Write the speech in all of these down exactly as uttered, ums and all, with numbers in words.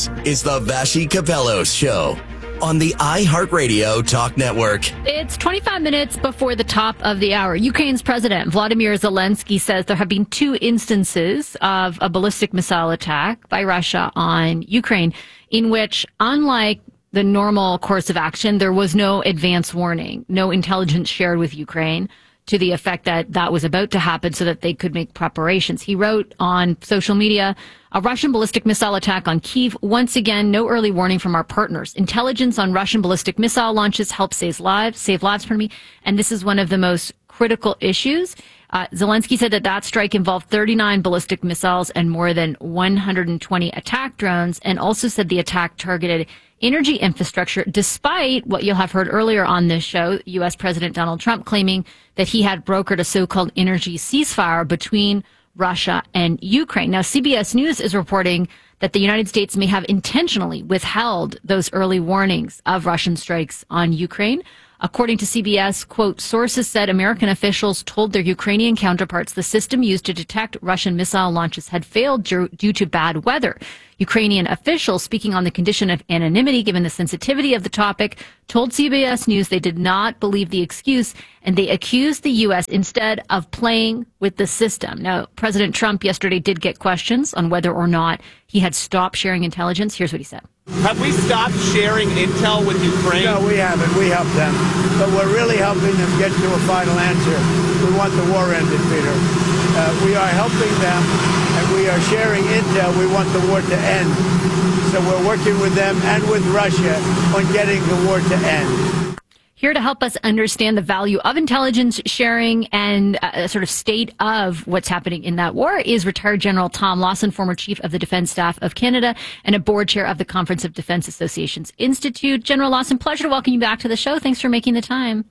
This is the Vassy Kapelos Show on the iHeartRadio Talk Network. It's twenty-five minutes before the top of the hour. Ukraine's President Vladimir Zelensky says there have been two instances of a ballistic missile attack by Russia on Ukraine in which, unlike the normal course of action, there was no advance warning, no intelligence shared with Ukraine to the effect that that was about to happen so that they could make preparations. He wrote on social media, a Russian ballistic missile attack on Kyiv. Once again, no early warning from our partners. Intelligence on Russian ballistic missile launches helps save lives, save lives, pardon me. And this is one of the most critical issues. Uh, Zelensky said that that strike involved thirty-nine ballistic missiles and more than one hundred twenty attack drones, and also said the attack targeted energy infrastructure, despite what you'll have heard earlier on this show, U S President Donald Trump claiming that he had brokered a so-called energy ceasefire between Russia and Ukraine. Now, C B S News is reporting that the United States may have intentionally withheld those early warnings of Russian strikes on Ukraine. According to C B S, quote, sources said American officials told their Ukrainian counterparts the system used to detect Russian missile launches had failed due to bad weather. Ukrainian officials, speaking on the condition of anonymity given the sensitivity of the topic, told C B S News they did not believe the excuse, and they accused the U S instead of playing with the system. Now, President Trump yesterday did get questions on whether or not he had stopped sharing intelligence. Here's what he said. Have we stopped sharing intel with Ukraine? No, we haven't. We helped them. But we're really helping them get to a final answer. We want the war ended, Peter. Uh, we are helping them, and we are sharing intel. We want the war to end. So we're working with them and with Russia on getting the war to end. Here to help us understand the value of intelligence sharing and a sort of state of what's happening in that war is retired General Tom Lawson, former Chief of the Defense Staff of Canada and a board chair of the Conference of Defense Associations Institute. General Lawson, pleasure to welcome you back to the show. Thanks for making the time.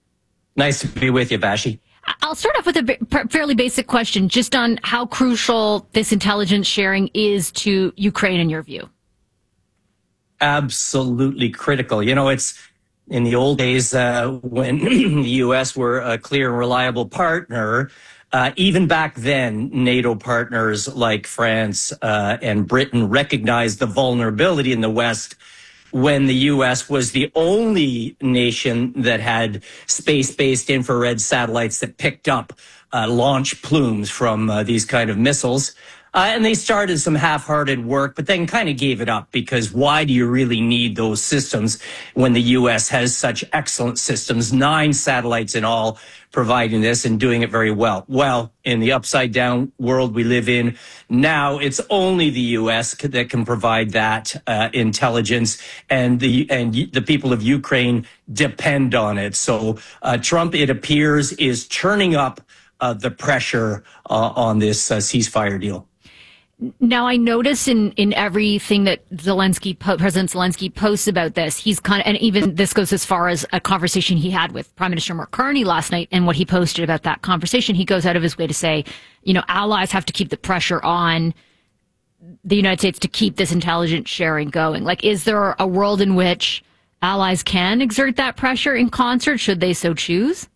Nice to be with you, Vassy. I'll start off with a fairly basic question just on how crucial this intelligence sharing is to Ukraine in your view. Absolutely critical. You know, it's in the old days, uh, when the U S were a clear and reliable partner, uh, even back then, NATO partners like France uh, and Britain recognized the vulnerability in the West when the U S was the only nation that had space-based infrared satellites that picked up uh, launch plumes from uh, these kind of missiles. Uh, and they started some half-hearted work, but then kind of gave it up because why do you really need those systems when the U S has such excellent systems, nine satellites in all providing this and doing it very well? Well, in the upside-down world we live in now, it's only the U S that can provide that uh, intelligence, and the and the people of Ukraine depend on it. So uh, Trump, it appears, is turning up uh, the pressure uh, on this uh, ceasefire deal. Now, I notice in, in everything that Zelensky, President Zelensky posts about this, he's kind of, and even this goes as far as a conversation he had with Prime Minister Mark Carney last night and what he posted about that conversation. He goes out of his way to say, you know, allies have to keep the pressure on the United States to keep this intelligence sharing going. Like, is there a world in which allies can exert that pressure in concert, should they so choose?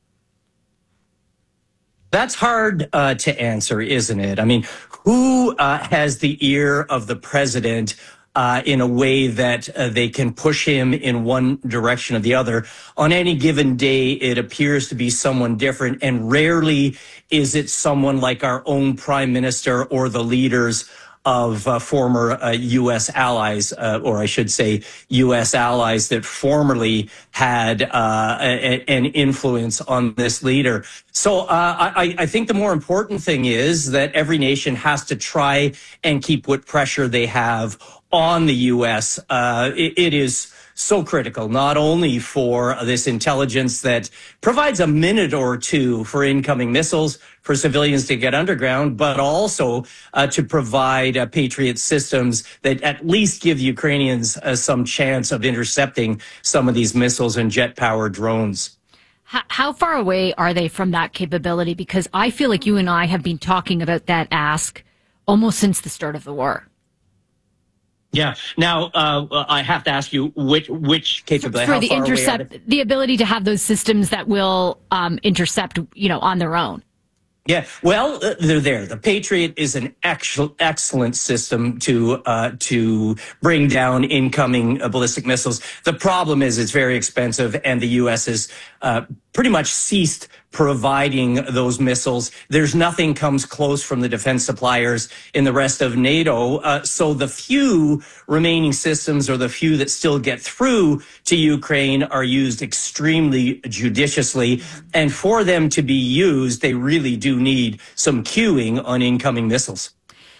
That's hard uh, to answer, isn't it? I mean, who uh, has the ear of the president uh, in a way that uh, they can push him in one direction or the other? On any given day, it appears to be someone different, and rarely is it someone like our own prime minister or the leaders of uh, former uh, U S allies, uh, or I should say U S allies that formerly had uh, a, an influence on this leader. So uh, I, I think the more important thing is that every nation has to try and keep what pressure they have on the U S. Uh, it, it is so critical, not only for this intelligence that provides a minute or two for incoming missiles for civilians to get underground, but also uh, to provide uh, Patriot systems that at least give Ukrainians uh, some chance of intercepting some of these missiles and jet-powered drones. How, how far away are they from that capability? Because I feel like you and I have been talking about that ask almost since the start of the war. Yeah. Now, uh, I have to ask you which which capability for how the far intercept, away are they? The ability to have those systems that will um, intercept, you know, on their own. Yeah, well, uh, they're there. The Patriot is an actual excellent system to uh, to bring down incoming uh, ballistic missiles. The problem is it's very expensive, and the U S has uh, pretty much ceased providing those missiles. There's nothing comes close from the defense suppliers in the rest of NATO. Uh, so the few remaining systems, or the few that still get through to Ukraine, are used extremely judiciously. And for them to be used, they really do need some queuing on incoming missiles.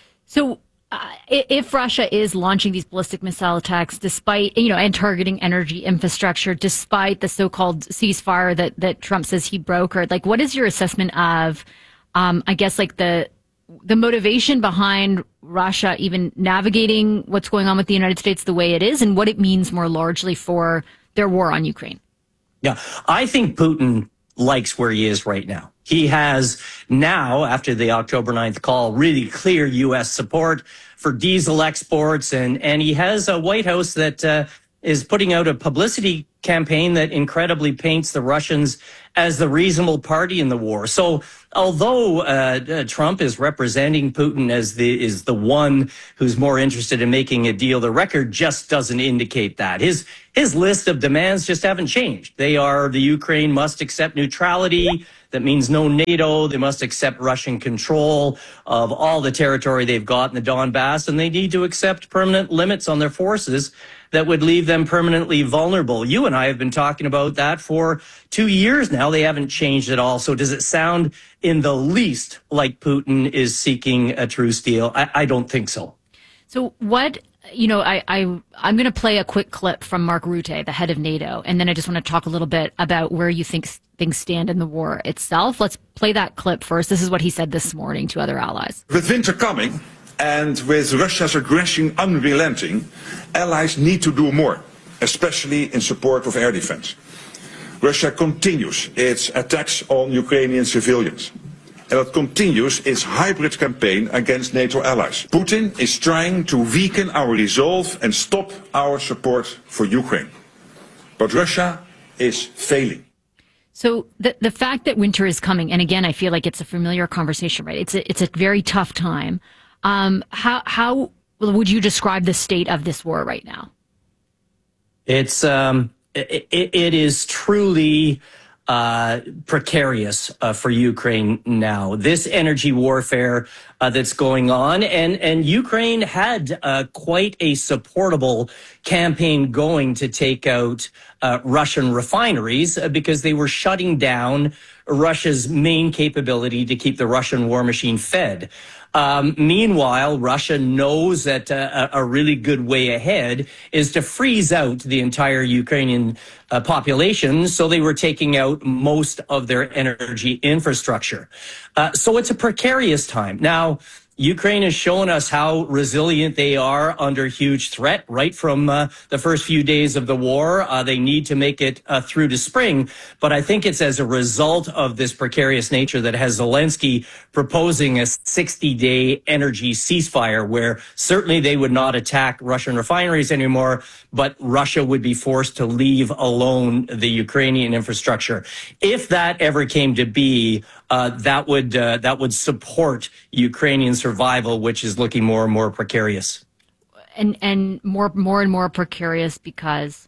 So uh, if Russia is launching these ballistic missile attacks, despite, you know, and targeting energy infrastructure, despite the so-called ceasefire that, that Trump says he brokered, like, what is your assessment of, um, I guess, like the the motivation behind Russia even navigating what's going on with the United States the way it is, and what it means more largely for their war on Ukraine? Yeah, I think Putin likes where he is right now. He has now, after the October ninth call, really clear U S support for diesel exports, and, and he has a White House that uh, is putting out a publicity campaign that incredibly paints the Russians as the reasonable party in the war. So although uh, uh, Trump is representing Putin as the is the one who's more interested in making a deal, the record just doesn't indicate that. His his list of demands just haven't changed. They are: the Ukraine must accept neutrality. That means no NATO. They must accept Russian control of all the territory they've got in the Donbass, and they need to accept permanent limits on their forces that would leave them permanently vulnerable. You and I have been talking about that for two years now. They haven't changed at all. So does it sound in the least like Putin is seeking a truce deal? I, I don't think so. So what, you know, I, I, I'm going to play a quick clip from Mark Rutte, the head of NATO, and then I just want to talk a little bit about where you think things stand in the war itself. Let's play that clip first. This is what he said this morning to other allies. With winter coming, and with Russia's aggression unrelenting, allies need to do more, especially in support of air defense. Russia continues its attacks on Ukrainian civilians, and it continues its hybrid campaign against NATO allies. Putin is trying to weaken our resolve and stop our support for Ukraine. But Russia is failing. So the the fact that winter is coming, and again, I feel like it's a familiar conversation, right? It's a, it's a very tough time. Um, how how would you describe the state of this war right now? It's um, it, it is truly uh, precarious uh, for Ukraine now. This energy warfare uh, that's going on, and and Ukraine had uh, quite a supportable campaign going to take out uh, Russian refineries uh, because they were shutting down Russia's main capability to keep the Russian war machine fed. Um, meanwhile, Russia knows that uh, a really good way ahead is to freeze out the entire Ukrainian uh, population. So they were taking out most of their energy infrastructure. Uh, so it's a precarious time. Now, Ukraine has shown us how resilient they are under huge threat right from uh, the first few days of the war. Uh, they need to make it uh, through to spring. But I think it's as a result of this precarious nature that has Zelensky proposing a sixty-day energy ceasefire, where certainly they would not attack Russian refineries anymore, but Russia would be forced to leave alone the Ukrainian infrastructure. If that ever came to be, uh, that would uh, that would support Ukrainian survival, which is looking more and more precarious. And and more more and more precarious because.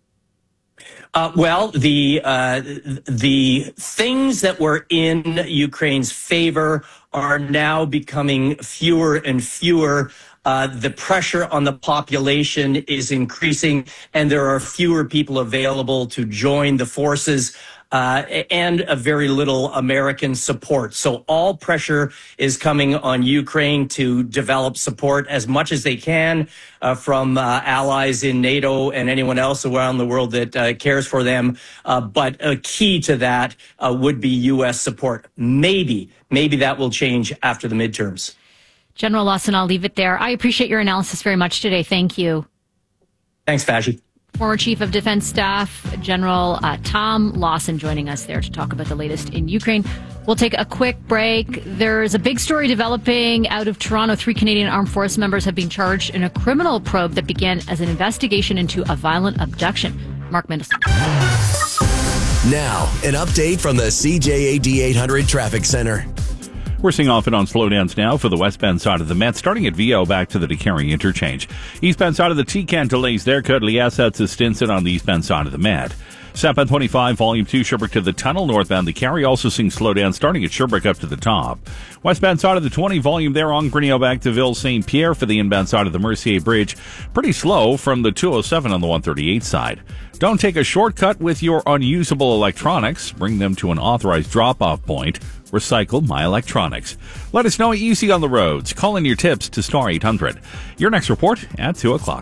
Uh, well, the uh, the things that were in Ukraine's favor are now becoming fewer and fewer. Uh, the pressure on the population is increasing, and there are fewer people available to join the forces. Uh, and a very little American support. So all pressure is coming on Ukraine to develop support as much as they can uh, from uh, allies in NATO and anyone else around the world that uh, cares for them. Uh, but a key to that uh, would be U S support. Maybe, maybe that will change after the midterms. General Lawson, I'll leave it there. I appreciate your analysis very much today. Thank you. Thanks, Faji. Former Chief of Defense Staff General uh, Tom Lawson joining us there to talk about the latest in Ukraine. We'll take a quick break. There's a big story developing out of Toronto. Three Canadian Armed Forces members have been charged in a criminal probe that began as an investigation into a violent abduction. Mark Mendelson. Now, an update from the C J A D eight hundred Traffic Center. We're seeing off and on slowdowns now for the westbound side of the Met, starting at V O back to the DeCarry interchange. Eastbound side of the T-Can delays there. Currently assets to Stinson on the eastbound side of the Met. Southbound twenty-five, volume two, Sherbrooke to the tunnel. Northbound DeCarry also seeing slowdown starting at Sherbrooke up to the top. Westbound side of the twenty, volume there on Grinnell back to Ville Saint Pierre for the inbound side of the Mercier Bridge. Pretty slow from the two oh seven on the one thirty-eight side. Don't take a shortcut with your unusable electronics. Bring them to an authorized drop-off point. Recycle My Electronics. Let us know what you see on the roads. Call in your tips to Star eight hundred. Your next report at two o'clock.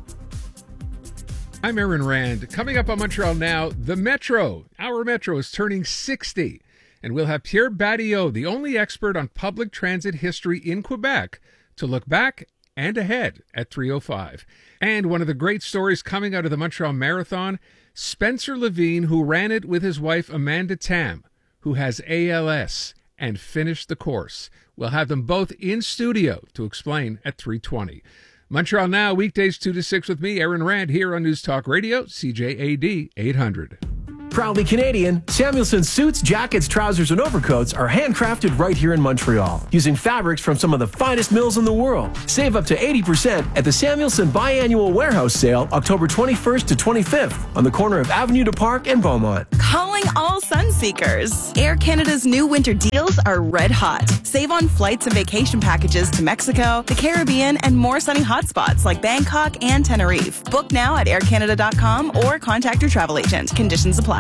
I'm Aaron Rand. Coming up on Montreal Now, the Metro. Our Metro is turning sixty. And we'll have Pierre Badillo, the only expert on public transit history in Quebec, to look back and ahead at three oh five. And one of the great stories coming out of the Montreal Marathon, Spencer Levine, who ran it with his wife Amanda Tam, who has A L S and finished the course. We'll have them both in studio to explain at three twenty. Montreal Now, weekdays two to six with me, Aaron Rand, here on News Talk Radio, C J A D eight hundred. Proudly Canadian, Samuelson suits, jackets, trousers, and overcoats are handcrafted right here in Montreal, using fabrics from some of the finest mills in the world. Save up to eighty percent at the Samuelson Biannual Warehouse Sale, October twenty-first to twenty-fifth, on the corner of Avenue du Parc and Beaumont. Calling all sun seekers. Air Canada's new winter deals are red hot. Save on flights and vacation packages to Mexico, the Caribbean, and more sunny hotspots like Bangkok and Tenerife. Book now at air canada dot com or contact your travel agent. Conditions apply.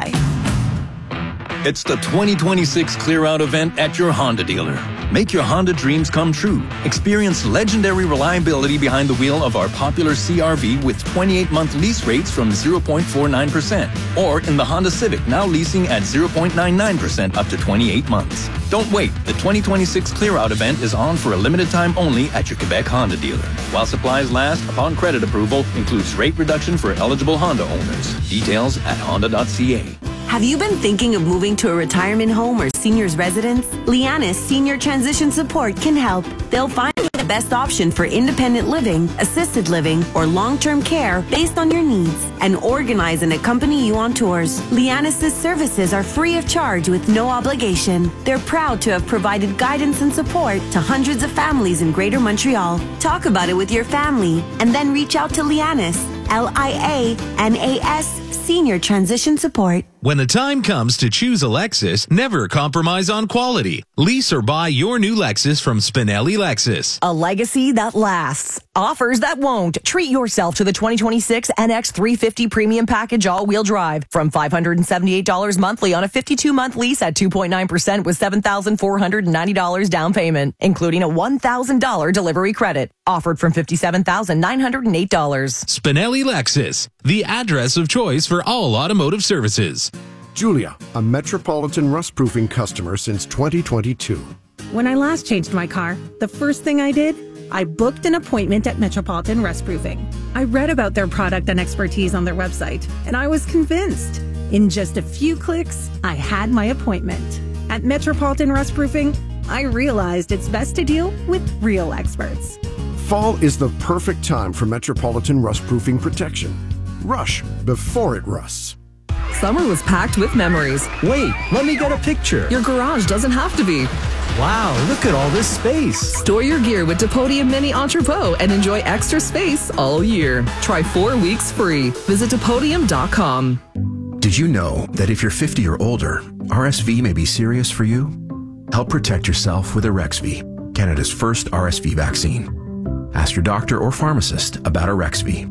It's the twenty twenty-six Clear Out event at your Honda dealer. Make your Honda dreams come true. Experience legendary reliability behind the wheel of our popular C R V with twenty-eight month lease rates from zero point four nine percent. Or in the Honda Civic, now leasing at zero point nine nine percent up to twenty-eight months. Don't wait. The twenty twenty-six Clear Out event is on for a limited time only at your Quebec Honda dealer. While supplies last, upon credit approval, includes rate reduction for eligible Honda owners. Details at honda dot c a. Have you been thinking of moving to a retirement home or senior's residence? Lianis Senior Transition Support can help. They'll find you the best option for independent living, assisted living, or long-term care based on your needs and organize and accompany you on tours. Lianis' services are free of charge with no obligation. They're proud to have provided guidance and support to hundreds of families in Greater Montreal. Talk about it with your family and then reach out to Lianis, L I A N A S, Senior Transition Support. When the time comes to choose a Lexus, never compromise on quality. Lease or buy your new Lexus from Spinelli Lexus. A legacy that lasts. Offers that won't. Treat yourself to the twenty twenty-six N X three fifty Premium Package All-Wheel Drive from five hundred seventy-eight dollars monthly on a fifty-two month lease at two point nine percent with seven thousand four hundred ninety dollars down payment, including a one thousand dollars delivery credit. Offered from fifty-seven thousand nine hundred eight dollars. Spinelli Lexus, the address of choice for all automotive services. Julia, a Metropolitan rust-proofing customer since twenty twenty-two. When I last changed my car, the first thing I did, I booked an appointment at Metropolitan Rust-Proofing. I read about their product and expertise on their website, and I was convinced. In just a few clicks, I had my appointment. At Metropolitan Rust-Proofing, I realized it's best to deal with real experts. Fall is the perfect time for Metropolitan rust-proofing protection. Rush before it rusts. Summer was packed with memories. Wait, let me get a picture. Your garage doesn't have to be. Wow, look at all this space. Store your gear with Depodium Mini Entrepot and enjoy extra space all year. Try four weeks free. Visit Depodium dot com. Did you know that if you're fifty or older, R S V may be serious for you? Help protect yourself with Arexvy, Canada's first R S V vaccine. Ask your doctor or pharmacist about Arexvy.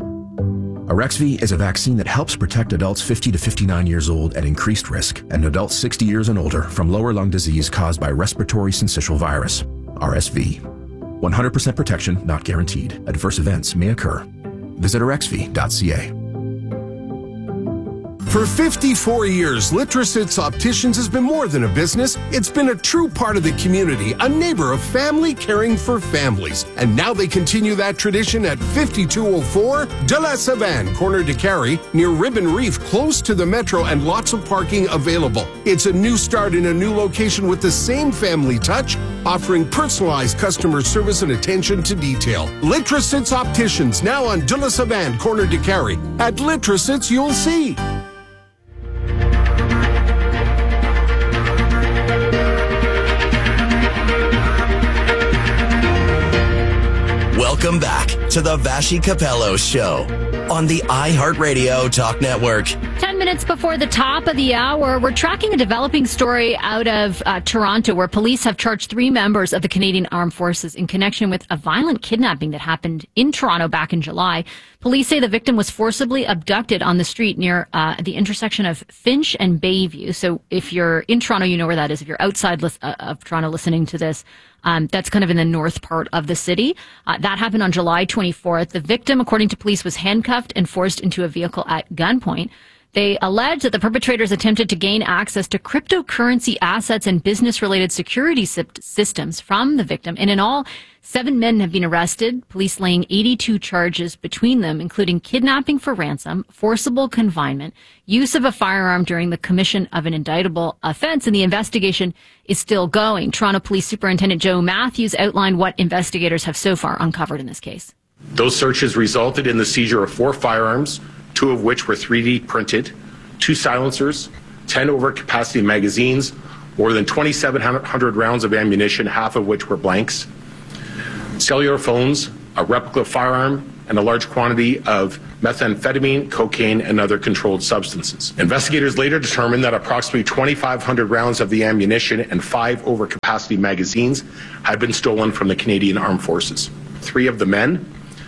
Arexvy is a vaccine that helps protect adults fifty to fifty-nine years old at increased risk and adults sixty years and older from lower lung disease caused by respiratory syncytial virus, R S V. one hundred percent protection not guaranteed. Adverse events may occur. Visit arexvy dot c a. For fifty-four years, Litrosits Opticians has been more than a business. It's been a true part of the community, a neighbor of family caring for families. And now they continue that tradition at fifty-two oh four De La Savane, corner DeCarry, near Ribbon Reef, close to the metro and lots of parking available. It's a new start in a new location with the same family touch, offering personalized customer service and attention to detail. Litrosits Opticians, now on De La Savane, corner DeCarry. At Litrosits, you'll see. Welcome back to the Vassy Capello Show on the iHeartRadio Talk Network. Ten minutes before the top of the hour, we're tracking a developing story out of uh, Toronto where police have charged three members of the Canadian Armed Forces in connection with a violent kidnapping that happened in Toronto back in July. Police say the victim was forcibly abducted on the street near uh, the intersection of Finch and Bayview. So if you're in Toronto, you know where that is. If you're outside lis- uh, of Toronto listening to this, Um, that's kind of in the north part of the city. Uh, that happened on July twenty-fourth. The victim, according to police, was handcuffed and forced into a vehicle at gunpoint. They allege that the perpetrators attempted to gain access to cryptocurrency assets and business-related security systems from the victim. And in all, seven men have been arrested, police laying eighty-two charges between them, including kidnapping for ransom, forcible confinement, use of a firearm during the commission of an indictable offense, and the investigation is still going. Toronto Police Superintendent Joe Matthews outlined what investigators have so far uncovered in this case. Those searches resulted in the seizure of four firearms, two of which were three D printed, two silencers, ten overcapacity magazines, more than twenty-seven hundred rounds of ammunition, half of which were blanks, cellular phones, a replica firearm, and a large quantity of methamphetamine, cocaine, and other controlled substances. Investigators later determined that approximately twenty-five hundred rounds of the ammunition and five overcapacity magazines had been stolen from the Canadian Armed Forces. Three of the men,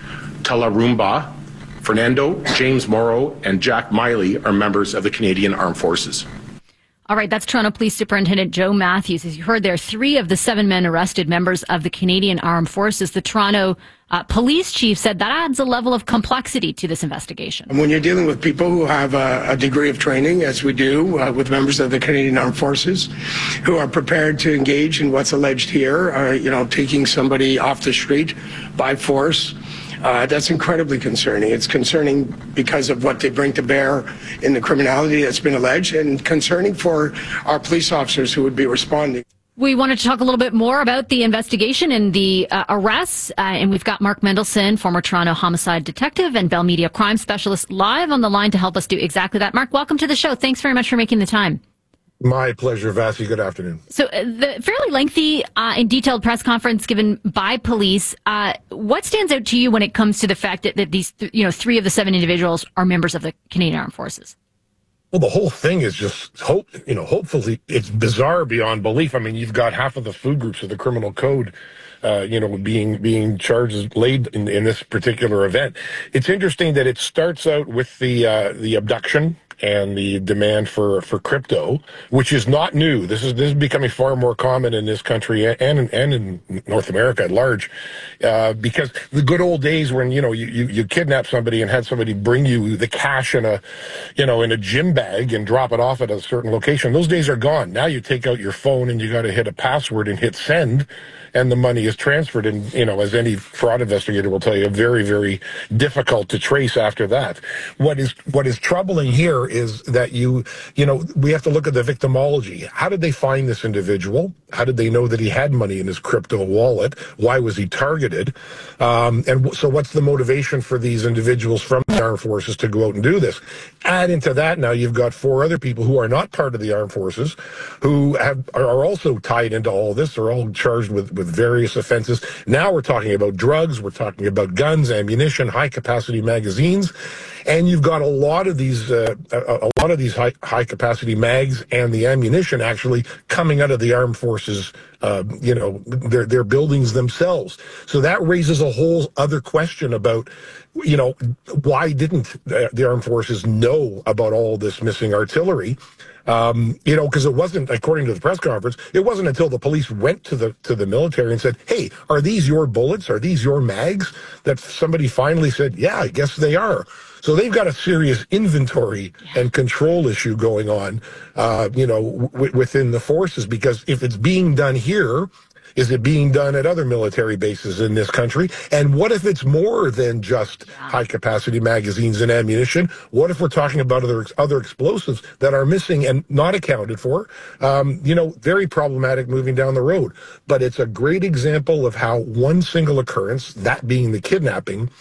Talarumba, Fernando, James Morrow, and Jack Miley, are members of the Canadian Armed Forces. All right, that's Toronto Police Superintendent Joe Matthews. As you heard there, three of the seven men arrested, members of the Canadian Armed Forces. The Toronto uh, police chief said that adds a level of complexity to this investigation. When you're dealing with people who have a, a degree of training, as we do uh, with members of the Canadian Armed Forces, who are prepared to engage in what's alleged here, uh, you know, taking somebody off the street by force, Uh, that's incredibly concerning. It's concerning because of what they bring to bear in the criminality that's been alleged, and concerning for our police officers who would be responding. We wanted to talk a little bit more about the investigation and the uh, arrests, uh, and we've got Mark Mendelson, former Toronto homicide detective and Bell Media crime specialist, live on the line to help us do exactly that. Mark, welcome to the show. Thanks very much for making the time. My pleasure, Vassy. Good afternoon. So uh, the fairly lengthy uh, and detailed press conference given by police, uh, what stands out to you when it comes to the fact that, that these, th- you know, three of the seven individuals are members of the Canadian Armed Forces? Well, the whole thing is just hope, you know, hopefully it's bizarre beyond belief. I mean, you've got half of the food groups of the criminal code, uh, you know, being, being charges laid in, in this particular event. It's interesting that it starts out with the, uh, the abduction and the demand for, for crypto, which is not new. This is this is becoming far more common in this country and in, and in North America at large, uh, because the good old days when you know you, you you kidnap somebody and had somebody bring you the cash in a, you know, in a gym bag and drop it off at a certain location. Those days are gone. Now you take out your phone and you got to hit a password and hit send, and the money is transferred. And, you know, as any fraud investigator will tell you, very, very difficult to trace after that. What is what is troubling here is that you, you know, we have to look at the victimology. How did they find this individual? How did they know that he had money in his crypto wallet? Why was he targeted? Um, and so what's the motivation for these individuals from the armed forces to go out and do this? Add into that now you've got four other people who are not part of the armed forces who have are also tied into all this. They're all charged with, with various offenses. Now we're talking about drugs. We're talking about guns, ammunition, high-capacity magazines. And you've got a lot of these, uh, a, a lot of these high, high capacity mags and the ammunition actually coming out of the armed forces, uh, you know, their, their buildings themselves. So that raises a whole other question about, you know, why didn't the armed forces know about all this missing artillery? Um, you know, because it wasn't, according to the press conference, it wasn't until the police went to the to the military and said, "Hey, are these your bullets? Are these your mags?" that somebody finally said, "Yeah, I guess they are." So they've got a serious inventory and control issue going on, uh, you know, w- within the forces, because if it's being done here, is it being done at other military bases in this country? And what if it's more than just high-capacity magazines and ammunition? What if we're talking about other other explosives that are missing and not accounted for? Um, you know, very problematic moving down the road. But it's a great example of how one single occurrence, that being the kidnapping,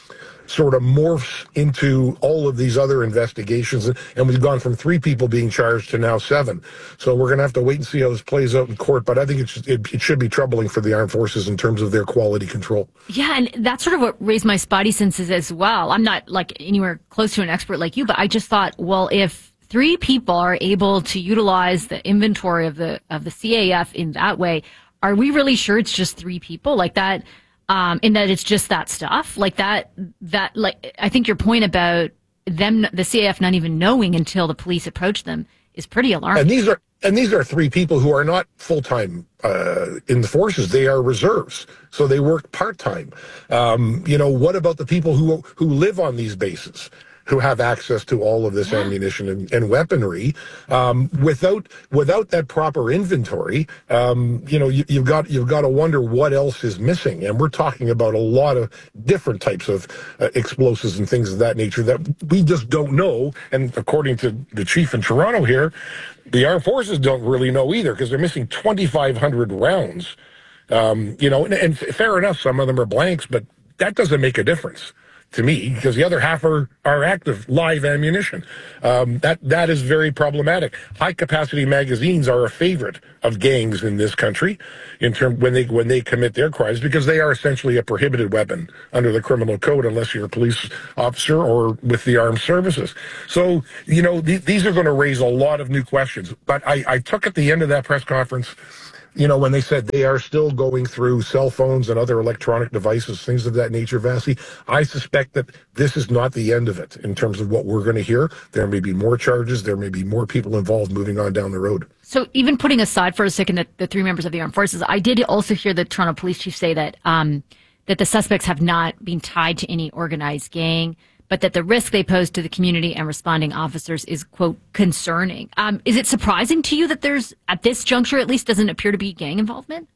sort of morphs into all of these other investigations. And we've gone from three people being charged to now seven. So we're going to have to wait and see how this plays out in court. But I think it's, it, it should be troubling for the armed forces in terms of their quality control. Yeah, and that's sort of what raised my spidey senses as well. I'm not like anywhere close to an expert like you, but I just thought, well, if three people are able to utilize the inventory of the of the C A F in that way, are we really sure it's just three people like that? Um, in that it's just that stuff like that, that like, I think your point about them, the C A F not even knowing until the police approach them is pretty alarming. And these are, and these are three people who are not full-time uh, in the forces. They are reserves. So they work part-time. Um, you know, what about the people who, who live on these bases, who have access to all of this yeah. ammunition and, and weaponry, um, without without that proper inventory? Um, you know, you, you've got you've got to wonder what else is missing. And we're talking about a lot of different types of uh, explosives and things of that nature that we just don't know. And according to the chief in Toronto here, the armed forces don't really know either, because they're missing twenty-five hundred rounds. Um, you know, and, and fair enough, some of them are blanks, but that doesn't make a difference to me, because the other half are, are active live ammunition. Um, that that is very problematic. High capacity magazines are a favorite of gangs in this country in term when they when they commit their crimes, because they are essentially a prohibited weapon under the criminal code unless you're a police officer or with the armed services. So, you know, th- these are going to raise a lot of new questions. But I, I took at the end of that press conference, you know, when they said they are still going through cell phones and other electronic devices, things of that nature, Vassy, I suspect that this is not the end of it in terms of what we're going to hear. There may be more charges. There may be more people involved moving on down the road. So even putting aside for a second the, the three members of the armed forces, I did also hear the Toronto police chief say that um, that the suspects have not been tied to any organized gang, but that the risk they pose to the community and responding officers is, quote, concerning. Um, is it surprising to you that there's, at this juncture at least, doesn't appear to be gang involvement?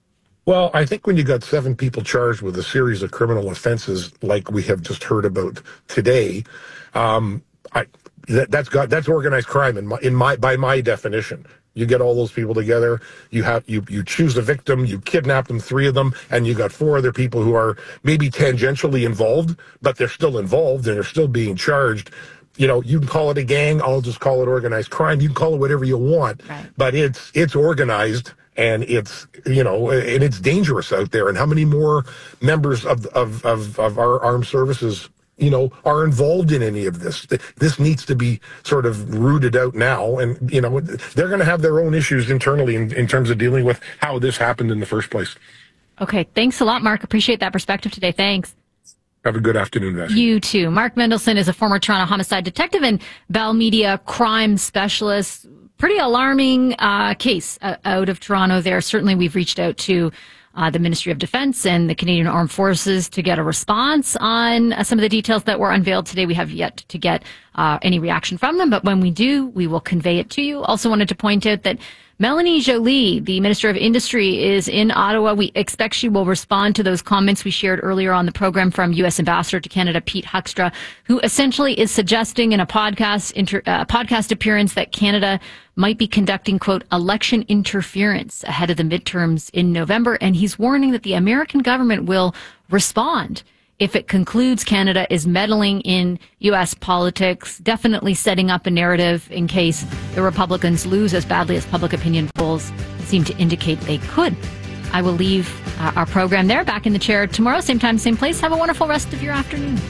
Well, I think when you got seven people charged with a series of criminal offenses like we have just heard about today, um, I, that, that's got that's organized crime in my, in my by my definition. You get all those people together, you have you you choose a victim, you kidnap them, three of them, and you got four other people who are maybe tangentially involved, but they're still involved and they're still being charged. You know, you can call it a gang, I'll just call it organized crime. You can call it whatever you want, right. But it's it's organized and it's, you know, and it's dangerous out there. And how many more members of of of, of our armed services, you know, are involved in any of this? This needs to be sort of rooted out now. And, you know, they're going to have their own issues internally in, in terms of dealing with how this happened in the first place. Okay. Thanks a lot, Mark. Appreciate that perspective today. Thanks. Have a good afternoon, Vassy. You too. Mark Mendelson is a former Toronto homicide detective and Bell Media crime specialist. Pretty alarming uh, case uh, out of Toronto there. Certainly we've reached out to Uh, the Ministry of Defence and the Canadian Armed Forces to get a response on uh, some of the details that were unveiled today. We have yet to get uh, any reaction from them, but when we do, we will convey it to you. Also wanted to point out that Melanie Joly, the Minister of Industry, is in Ottawa. We expect she will respond to those comments we shared earlier on the program from U S Ambassador to Canada, Pete Huckstra, who essentially is suggesting in a podcast inter, uh, podcast appearance that Canada might be conducting, quote, election interference ahead of the midterms in November. And he's warning that the American government will respond if it concludes Canada is meddling in U S politics, definitely setting up a narrative in case the Republicans lose as badly as public opinion polls seem to indicate they could. I will leave uh, our program there. Back in the chair tomorrow, same time, same place. Have a wonderful rest of your afternoon.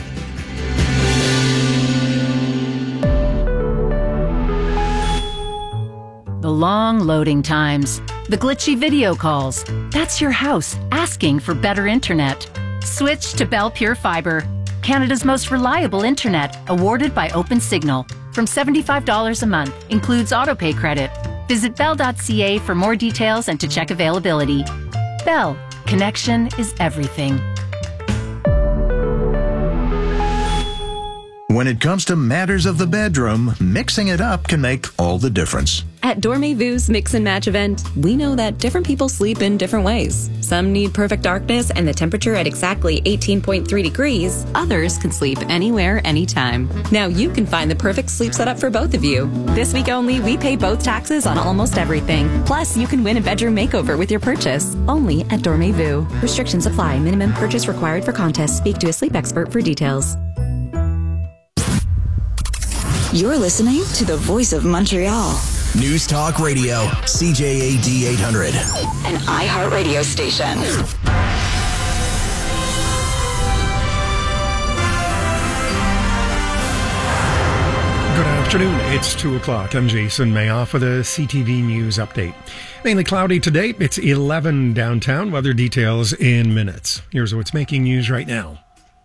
The long loading times, the glitchy video calls. That's your house asking for better internet. Switch to Bell Pure Fibre, Canada's most reliable internet, awarded by OpenSignal. From seventy-five dollars a month, includes autopay credit. Visit bell dot c a for more details and to check availability. Bell, connection is everything. When it comes to matters of the bedroom, mixing it up can make all the difference. At Dormez-Vu's Mix and Match event, we know that different people sleep in different ways. Some need perfect darkness and the temperature at exactly eighteen point three degrees. Others can sleep anywhere, anytime. Now you can find the perfect sleep setup for both of you. This week only, we pay both taxes on almost everything. Plus, you can win a bedroom makeover with your purchase. Only at Dormez-Vu. Restrictions apply. Minimum purchase required for contest. Speak to a sleep expert for details. You're listening to the Voice of Montreal. News Talk Radio, C J A D eight hundred. An iHeart radio station. Good afternoon. It's two o'clock. I'm Jason Mayoff with a C T V News update. Mainly cloudy today. It's eleven downtown. Weather details in minutes. Here's what's making news right now.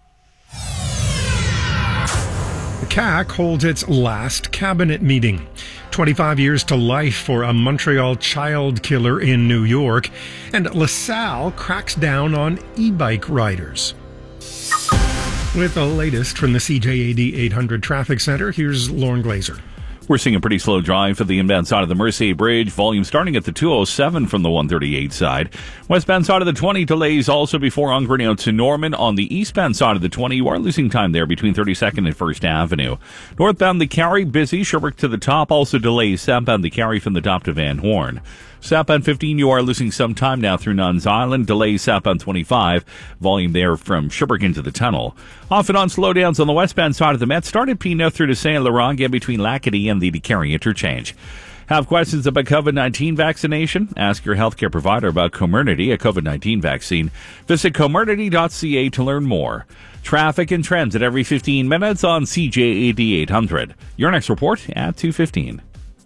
The C A Q holds its last cabinet meeting. twenty-five years to life for a Montreal child killer in New York. And LaSalle cracks down on e-bike riders. With the latest from the C J A D eight hundred Traffic Center, here's Lauren Glazer. We're seeing a pretty slow drive for the inbound side of the Mercier Bridge. Volume starting at the two oh seven from the one thirty-eight side. Westbound side of the twenty delays also before Ongrenio to Norman. On the eastbound side of the twenty, you are losing time there between thirty-second and first Avenue. Northbound the Carry, busy. Sherbrooke to the top, also delays. Southbound the Carry from the top to Van Horn. Southbound fifteen, you are losing some time now through Nuns Island. Delays southbound twenty-five. Volume there from Sherbrooke into the tunnel. Off and on slowdowns on the westbound side of the Met. Started Pinot through to Saint Laurent, again between Lacadie and the DeCarry interchange. Have questions about COVID nineteen vaccination? Ask your healthcare provider about Comirnaty, a COVID nineteen vaccine. Visit comirnaty dot c a to learn more. Traffic and trends at every fifteen minutes on C J A D eight hundred. Your next report at two fifteen.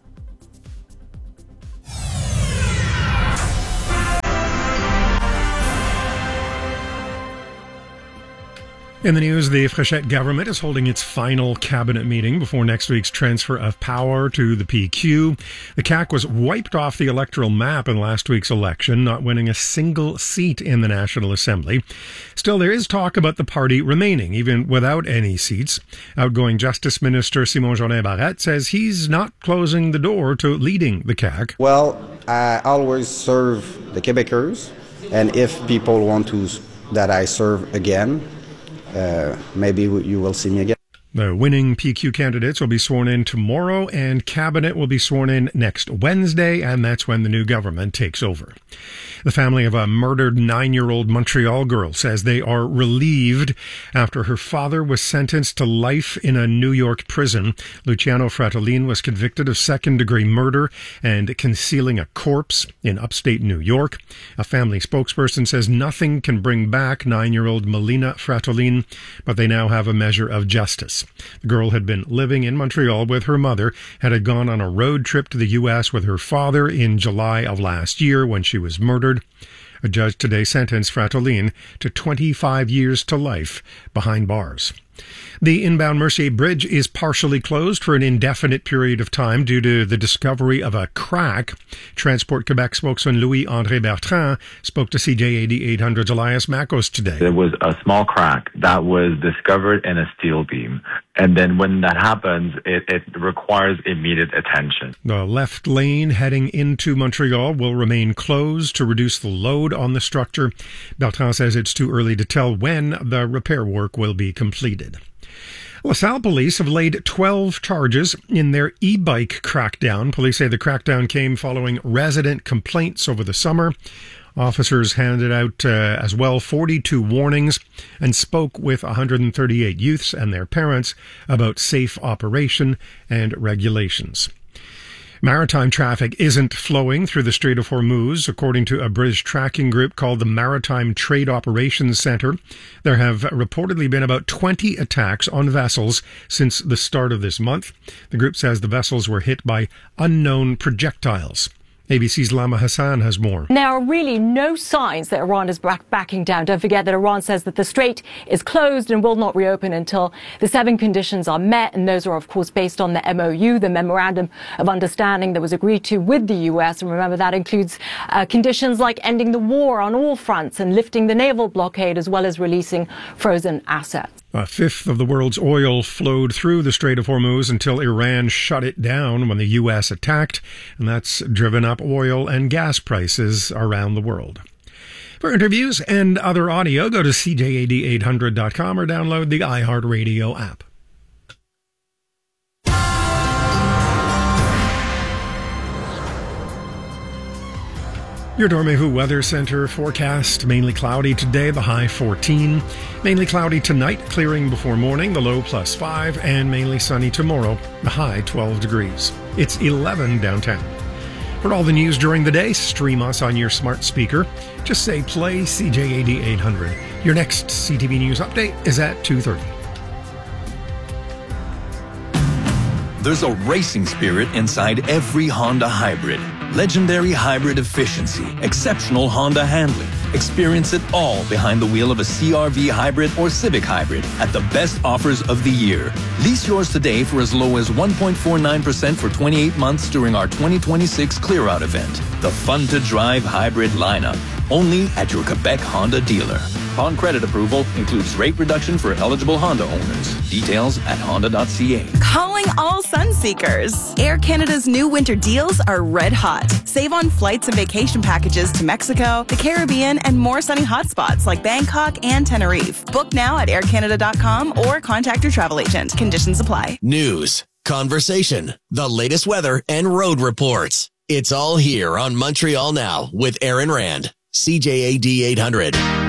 In the news, the Fréchette government is holding its final cabinet meeting before next week's transfer of power to the P Q. The C A Q was wiped off the electoral map in last week's election, not winning a single seat in the National Assembly. Still, there is talk about the party remaining, even without any seats. Outgoing Justice Minister Simon Jolin Barrette says he's not closing the door to leading the C A Q. Well, I always serve the Quebecers, and if people want to that I serve again, Uh, maybe you will see me again. The winning P Q candidates will be sworn in tomorrow, and cabinet will be sworn in next Wednesday, and that's when the new government takes over. The family of a murdered nine-year-old Montreal girl says they are relieved after her father was sentenced to life in a New York prison. Luciano Fratellin was convicted of second-degree murder and concealing a corpse in upstate New York. A family spokesperson says nothing can bring back nine-year-old Melina Fratellin, but they now have a measure of justice. The girl had been living in Montreal with her mother, and had gone on a road trip to the U S with her father in July of last year when she was murdered. A judge today sentenced Fratellin to twenty-five years to life behind bars. The inbound Mercier Bridge is partially closed for an indefinite period of time due to the discovery of a crack. Transport Quebec spokesman Louis-André Bertrand spoke to C J A D eight hundred's Elias Makos today. There was a small crack that was discovered in a steel beam. And then when that happens, it, it requires immediate attention. The left lane heading into Montreal will remain closed to reduce the load on the structure. Bertrand says it's too early to tell when the repair work will be completed. LaSalle police have laid twelve charges in their e-bike crackdown. Police say the crackdown came following resident complaints over the summer. Officers handed out uh, as well forty-two warnings and spoke with one hundred thirty-eight youths and their parents about safe operation and regulations. Maritime traffic isn't flowing through the Strait of Hormuz, according to a British tracking group called the Maritime Trade Operations Centre. There have reportedly been about twenty attacks on vessels since the start of this month. The group says the vessels were hit by unknown projectiles. A B C's Lama Hassan has more. There are really no signs that Iran is back backing down. Don't forget that Iran says that the strait is closed and will not reopen until the seven conditions are met. And those are, of course, based on the M O U, the Memorandum of Understanding that was agreed to with the U S. And remember, that includes uh, conditions like ending the war on all fronts and lifting the naval blockade, as well as releasing frozen assets. A fifth of the world's oil flowed through the Strait of Hormuz until Iran shut it down when the U S attacked, and that's driven up oil and gas prices around the world. For interviews and other audio, go to C J A D eight hundred dot com or download the iHeartRadio app. Your Dormez-vous Weather Center forecast, mainly cloudy today, the high fourteen. Mainly cloudy tonight, clearing before morning, the low plus five. And mainly sunny tomorrow, the high twelve degrees. It's eleven downtown. For all the news during the day, stream us on your smart speaker. Just say play C J A D eight hundred. Your next C T V News update is at two thirty. There's a racing spirit inside every Honda hybrid. Legendary hybrid efficiency, exceptional Honda handling. Experience it all behind the wheel of a C R V hybrid or Civic hybrid at the best offers of the year. Lease yours today for as low as one point four nine percent for twenty-eight months during our twenty twenty-six Clear Out event. The fun-to-drive hybrid lineup, only at your Quebec Honda dealer. Upon credit approval, includes rate reduction for eligible Honda owners. Details at honda dot c a. Calling all Sunseekers. Air Canada's new winter deals are red hot. Save on flights and vacation packages to Mexico, the Caribbean, and more sunny hotspots like Bangkok and Tenerife. Book now at air canada dot com or contact your travel agent. Conditions apply. News, conversation, the latest weather, and road reports. It's all here on Montreal Now with Aaron Rand. C J A D eight hundred.